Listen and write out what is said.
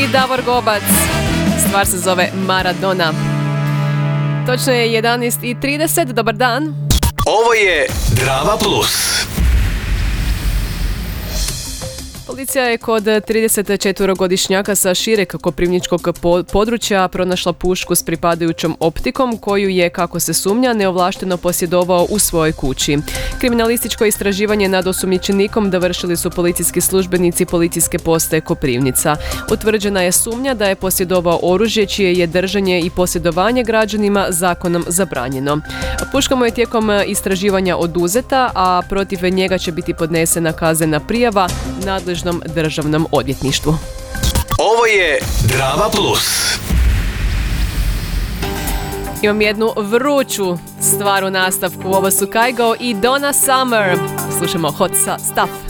Davor Gobac. Stvar se zove Maradona. Točno je 11:30, dobar dan. Ovo je Drama Plus. Policija je kod 34-godišnjaka sa šireg koprivničkog područja pronašla pušku s pripadajućom optikom koju je, kako se sumnja, neovlašteno posjedovao u svojoj kući. Kriminalističko istraživanje nad osumnjičenikom dovršili su policijski službenici policijske postaje Koprivnica. Utvrđena je sumnja da je posjedovao oružje čije je držanje i posjedovanje građanima zakonom zabranjeno. Puška mu je tijekom istraživanja oduzeta, a protiv njega će biti podnesena kaznena prijava nadležnom državnom odvjetništvu. Ovo je Drama Plus. Imam jednu vruću stvar u nastavku. Ovo su Kygo i Donna Summer. Slušamo Hot Stuff.